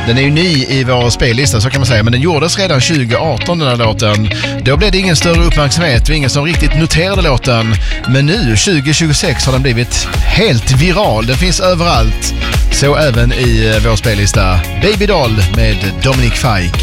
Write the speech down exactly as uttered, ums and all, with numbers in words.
Den är ju ny i vår spellista så kan man säga, men den gjordes redan tjugo arton den här låten. Då blev det ingen större uppmärksamhet och ingen som riktigt noterade låten. Men nu, tjugo tjugosex, har den blivit helt viral. Den finns överallt, så även i vår spellista. Baby Doll med Dominic Fike.